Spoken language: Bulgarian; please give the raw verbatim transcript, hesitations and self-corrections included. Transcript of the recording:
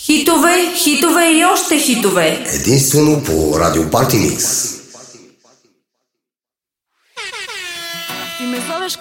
Хитове, хитове и още хитове. Единствено по Радио Парти Микс. Ти ме зовеш